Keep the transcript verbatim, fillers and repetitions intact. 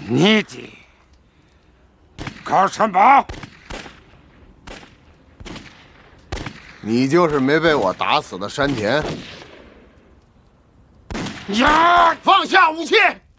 你的搞什么？ 你就是没被我打死的山田。 呀！ 放下武器！